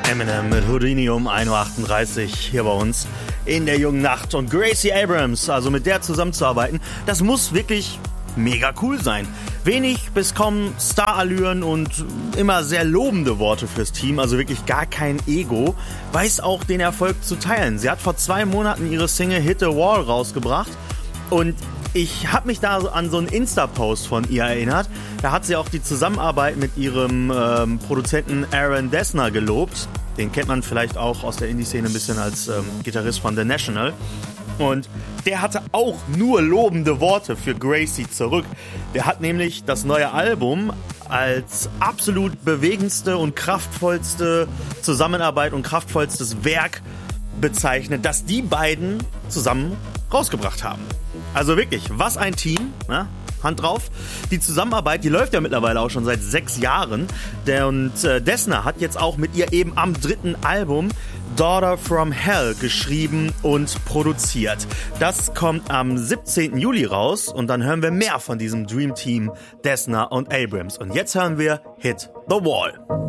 Eminem mit Houdini um 1.38 Uhr hier bei uns in der jungen Nacht. Und Gracie Abrams, also mit der zusammenzuarbeiten, das muss wirklich mega cool sein. Wenig bis kaum Starallüren und immer sehr lobende Worte fürs Team, also wirklich gar kein Ego, weiß auch den Erfolg zu teilen. Sie hat vor 2 Monaten ihre Single Hit the Wall rausgebracht und ich habe mich da an so einen Insta-Post von ihr erinnert. Da hat sie auch die Zusammenarbeit mit ihrem Produzenten Aaron Dessner gelobt. Den kennt man vielleicht auch aus der Indie-Szene ein bisschen als Gitarrist von The National. Und der hatte auch nur lobende Worte für Gracie zurück. Der hat nämlich das neue Album als absolut bewegendste und kraftvollste Zusammenarbeit und kraftvollstes Werk bezeichnet, das die beiden zusammen rausgebracht haben. Also wirklich, was ein Team, ne? Hand drauf. Die Zusammenarbeit, die läuft ja mittlerweile auch schon seit 6 Jahren. Und Dessner hat jetzt auch mit ihr eben am 3. Album Daughter from Hell geschrieben und produziert. Das kommt am 17. Juli raus und dann hören wir mehr von diesem Dream Team Dessner und Abrams. Und jetzt hören wir Hit the Wall.